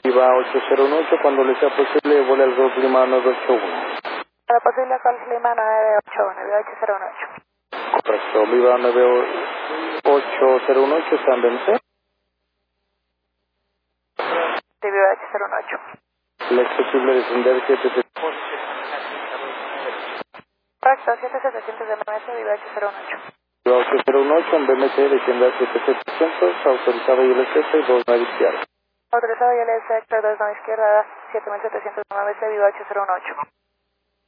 Viva 808, cuando le sea posible, vuela al Golf Lima 981. Para posible Golf Lima 981, Viva 808. Correcto, Viva 9808, San Benítez. Sí, Viva 808. ¿Le es posible descender 7700? Correcto, 7700 de MMS, Viva 808. Viva 808, en BMC, descienda 7700, autorizado y LZ y 29 izquierda. Autorizado y LS, Hector 2 izquierda, 7700 de MMS, Viva 808.